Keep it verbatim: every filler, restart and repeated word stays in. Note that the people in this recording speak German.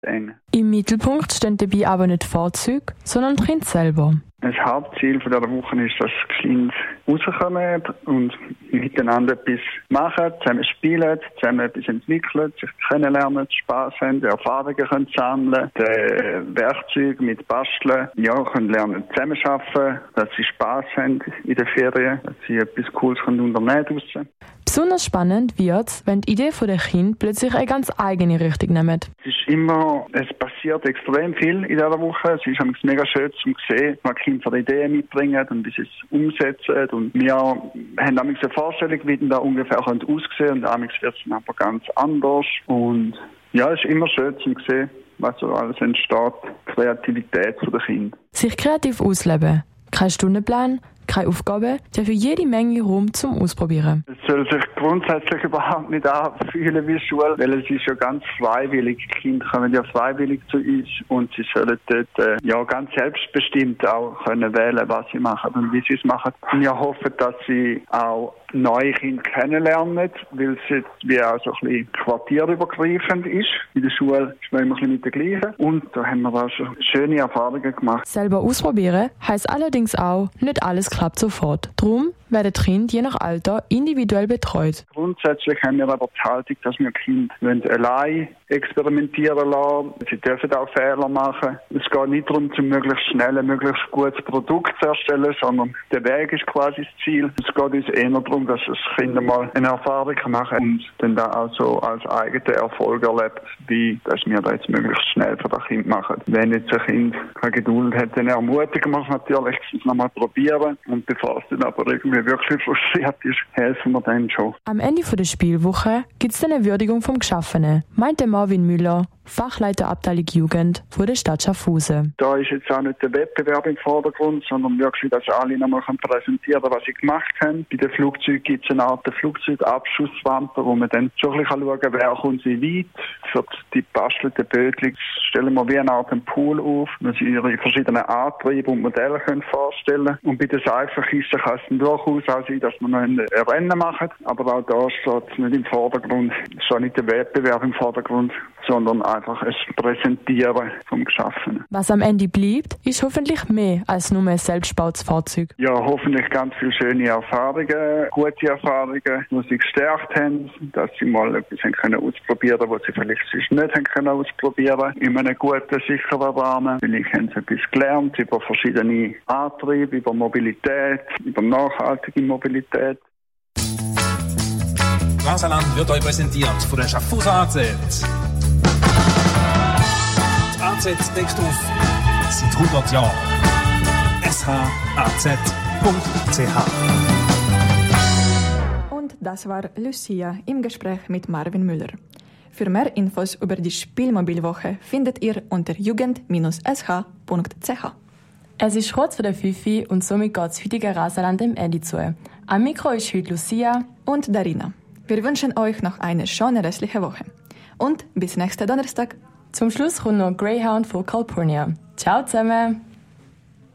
eng. Im Mittelpunkt stehen dabei aber nicht die Fahrzeuge, sondern die Kinder selber. Das Hauptziel von dieser Woche ist, dass die Kinder rauskommen und miteinander etwas machen, zusammen spielen, zusammen etwas entwickeln, sich kennenlernen, Spass haben, Erfahrungen können sammeln, Werkzeuge mit basteln, ja, können lernen zusammenarbeiten, dass sie Spass haben in den Ferien, dass sie etwas Cooles unternehmen können. Besonders spannend wird es, wenn die Idee der Kinder plötzlich eine ganz eigene Richtung nimmt. Es ist immer, es passiert extrem viel in dieser Woche. Es ist mega schön zu sehen, was die Kinder für Ideen mitbringen und wie sie es umsetzen. Und wir haben eine Vorstellung, wie denn da ungefähr aussehen könnte. Und manchmal wird es aber ganz anders. Und ja, es ist immer schön zu sehen, was so alles entsteht. Die Kreativität der Kinder. Sich kreativ ausleben. Kein Stundenplan, keine Aufgabe, der für jede Menge Raum zum Ausprobieren. Es soll sich grundsätzlich überhaupt nicht anfühlen wie Schule, weil es ist ja ganz freiwillig. Die Kinder kommen ja freiwillig zu uns und sie sollen dort äh, ja ganz selbstbestimmt auch können wählen, was sie machen und wie sie es machen. Wir hoffen, dass sie auch neue Kinder kennenlernen, weil es jetzt wie auch so ein bisschen quartierübergreifend ist. In der Schule ist man immer ein bisschen mit der gleichen. Und da haben wir auch schon schöne Erfahrungen gemacht. Selber ausprobieren heisst allerdings auch, nicht alles klappt sofort. Darum werden die Kinder je nach Alter individuell betreut. Grundsätzlich haben wir aber die Haltung, dass wir Kinder allein experimentieren lassen. Sie dürfen auch Fehler machen. Es geht nicht darum, zum möglichst schnell ein möglichst gutes Produkt zu erstellen, sondern der Weg ist quasi das Ziel. Es geht uns eher darum, dass das Kind mal eine Erfahrung machen und dann da auch so als eigenen Erfolg erlebt, wie dass wir das jetzt möglichst schnell für das Kind machen. Wenn jetzt ein Kind keine Geduld hat, dann ermutigen wir es natürlich, es nochmal probieren. Und bevor es dann aber irgendwie wirklich frustriert ist, helfen wir dann schon. Am Ende der Spielwoche gibt es eine Würdigung vom Geschaffenen, meint der Marvin Müller, Fachleiter Abteilung Jugend von der Stadt Schaffhausen. Da ist jetzt auch nicht der Wettbewerb im Vordergrund, sondern wirklich, dass alle nochmal präsentieren können, was sie gemacht haben. Bei den Flugzeugen gibt es eine Art Flugzeugabschusswampe, wo man dann schon ein bisschen schauen kann, wer kommt wie weit. Für die bastelten Bötchen stellen wir wie eine Art Pool auf, wo sie ihre verschiedenen Antriebe und Modelle können vorstellen können. Und bei den Seifenkisten kann es dann durchaus auch sein, dass wir noch ein Rennen machen. Aber auch da steht es nicht im Vordergrund. Es steht nicht der Wettbewerb im Vordergrund, sondern einfach ein Präsentieren vom Geschaffenen. Was am Ende bleibt, ist hoffentlich mehr als nur ein selbstgebautes Fahrzeug. Ja, hoffentlich ganz viele schöne Erfahrungen, gute Erfahrungen, die sie gestärkt haben, dass sie mal etwas haben können ausprobieren, was sie vielleicht sonst nicht haben können ausprobieren. In einem guten, sicheren Rahmen. Vielleicht haben sie etwas gelernt über verschiedene Antriebe, über Mobilität, über nachhaltige Mobilität. Rasaland wird euch präsentiert von der Schaffhauser A Z. Die A Z deckt auf seit hundert Jahren. s h a z punkt c h. Und das war Lucia im Gespräch mit Marvin Müller. Für mehr Infos über die Spielmobilwoche findet ihr unter jugend Bindestrich s h punkt c h. Es ist kurz vor der fünf und somit geht das heutige Rasaland im Ende zu. Am Mikro ist heute Lucia und Darina. Wir wünschen euch noch eine schöne restliche Woche. Und bis nächsten Donnerstag. Zum Schluss kommt noch Greyhound von Calpurnia. Ciao zusammen!